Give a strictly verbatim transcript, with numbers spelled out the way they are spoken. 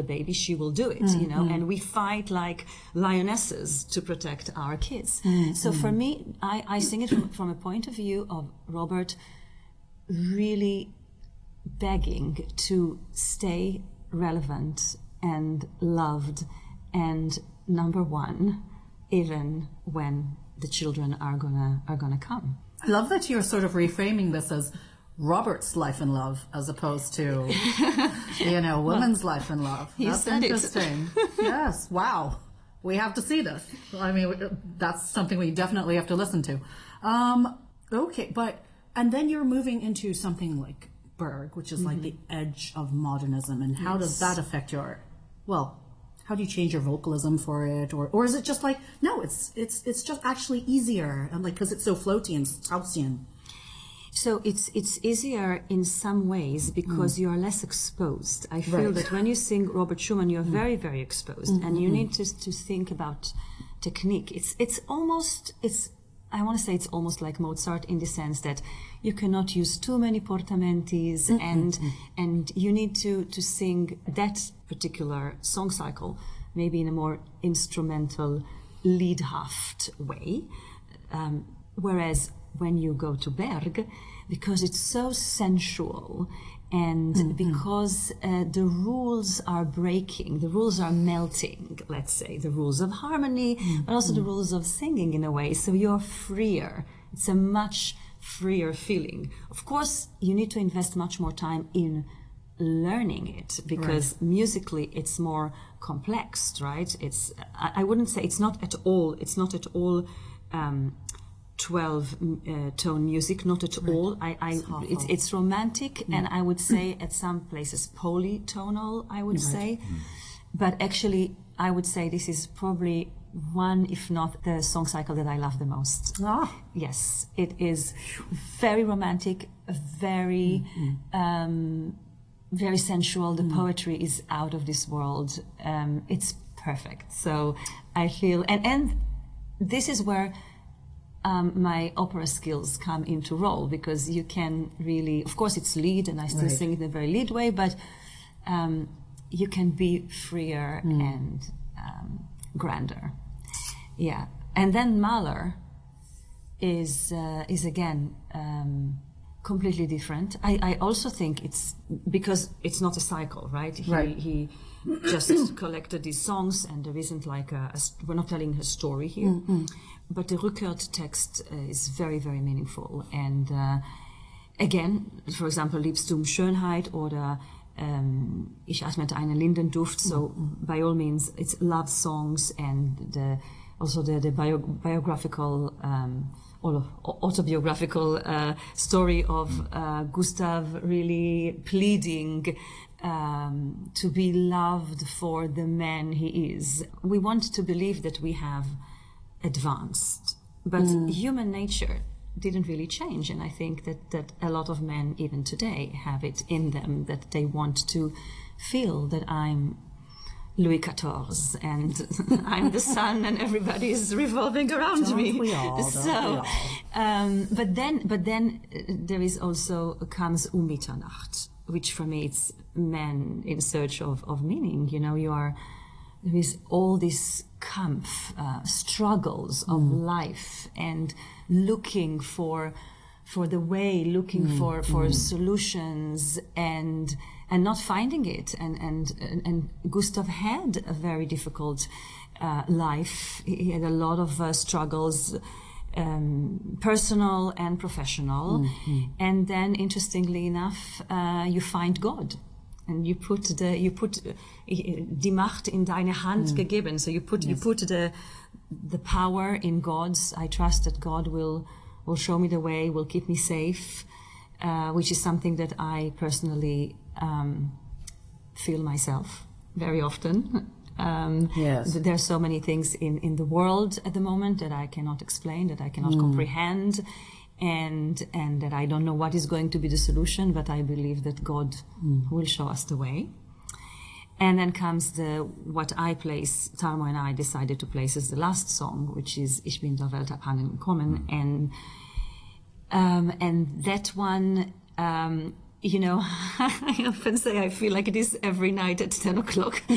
baby, she will do it, mm-hmm. you know, and we fight like lionesses to protect our kids. Mm-hmm. So for me, I, I sing it from, from a point of view of Robert really begging to stay relevant and loved and number one, even when the children are gonna are gonna come. I love that you're sort of reframing this as Robert's life in love as opposed to, you know, women's well, life in love. That's interesting. Yes. Wow. We have to see this. I mean, that's something we definitely have to listen to. Um, okay, but and then you're moving into something like Berg, which is mm-hmm. like the edge of modernism, and how yes. does that affect your, well, how do you change your vocalism for it, or or is it just like no, it's it's it's just actually easier, and like because it's so floaty and Straussian. So it's it's easier in some ways because mm. you are less exposed. I feel right. that when you sing Robert Schumann, you're mm. very very exposed, mm-hmm. and you need to to think about technique. It's it's almost it's. I want to say it's almost like Mozart in the sense that you cannot use too many portamentis mm-hmm. and mm-hmm. and you need to, to sing that particular song cycle maybe in a more instrumental liedhaft way. Um, whereas when you go to Berg, because it's so sensual and mm-hmm. because uh, the rules are breaking, the rules are melting, let's say, the rules of harmony, mm-hmm. but also the rules of singing in a way. So you're freer. It's a much freer feeling. Of course, you need to invest much more time in learning it because right. musically it's more complex, right? It's, I, I wouldn't say it's not at all, it's not at all um, twelve uh, tone music, not at right. all. I, I, it's, it's, it's romantic, mm. and I would say at some places polytonal, I would right. say. Mm. But actually, I would say this is probably one, if not the song cycle that I love the most. Ah. Yes, it is very romantic, very, mm-hmm. um, very sensual. The mm. poetry is out of this world. Um, it's perfect. So I feel, and, and this is where Um, my opera skills come into role, because you can really, of course it's lead and I still right. sing in a very lead way, but um, you can be freer mm. and um, grander. Yeah. And then Mahler is, uh, is again, um, completely different. I, I also think it's because it's not a cycle, right? He, right. he just collected these songs and there isn't like a, a we're not telling a story here. Mm-hmm. But the Rückert text uh, is very, very meaningful. And uh, again, for example, Liebst du um Schönheit oder um, Ich atmete einen Lindenduft. So mm-hmm. by all means, it's love songs and the, also the, the bio, biographical, um, or autobiographical uh, story of uh, Gustav really pleading um, to be loved for the man he is. We want to believe that we have advanced, but mm. human nature didn't really change, and I think that, that a lot of men even today have it in them, that they want to feel that I'm Louis the fourteenth and I'm the sun and everybody is revolving around don't me. We all, don't so, we all. Um, but then, but then uh, there is also comes Um Mitternacht, which for me it's men in search of, of meaning. You know, you are there is all this Kampf, uh, struggles of mm. life, and looking for for the way, looking mm. for for mm. solutions, and and not finding it. And and and Gustav had a very difficult uh, life. He had a lot of uh, struggles, um, personal and professional. Mm-hmm. And then, interestingly enough, uh, you find God. And you put the you put uh, die Macht in deine Hand mm. gegeben. So you put yes. you put the the power in God's. I trust that God will will show me the way, will keep me safe, uh, which is something that I personally um, feel myself very often. Um, yes. There are so many things in in the world at the moment that I cannot explain, that I cannot mm. comprehend. And and that I don't know what is going to be the solution, but I believe that God mm. will show us the way. And then comes the what I place, Tarmo and I decided to place as the last song, which is Ich bin der Welt abhanden gekommen, and um, and that one, um, you know, I often say I feel like it is every night at ten o'clock